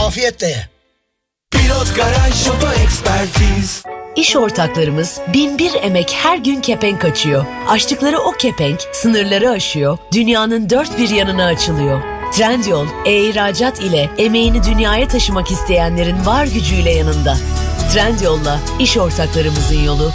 afiyetle ye. Pilot Garaj Oto Ekspertiz. İş ortaklarımız binbir emek her gün kepenk açıyor. Açtıkları o kepenk sınırları aşıyor, dünyanın dört bir yanına açılıyor. Trendyol, e-ihracat ile emeğini dünyaya taşımak isteyenlerin var gücüyle yanında. Trendyol'la iş ortaklarımızın yolu